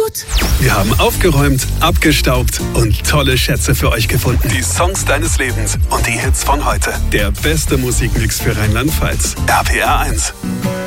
gut. Wir haben aufgeräumt, abgestaubt und tolle Schätze für euch gefunden. Die Songs deines Lebens und die Hits von heute. Der beste Musikmix für Rheinland-Pfalz. RPR 1.